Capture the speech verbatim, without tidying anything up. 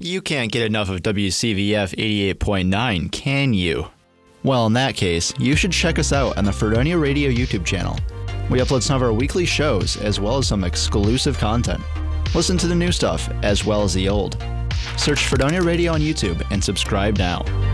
You can't get enough of W C V F eighty-eight point nine, can you? Well, in that case, you should check us out on the Fredonia Radio YouTube channel. We upload some of our weekly shows as well as some exclusive content. Listen to the new stuff as well as the old. Search Fredonia Radio on YouTube and subscribe now.